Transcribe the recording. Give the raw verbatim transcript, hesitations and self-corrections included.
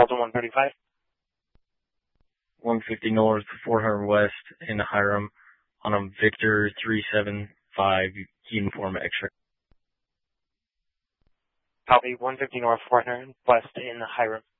Delta one thirty-five. one fifty North, four hundred West in Hiram on a Victor three seven five uniform X-ray. Copy, one fifty North, four hundred West in Hiram.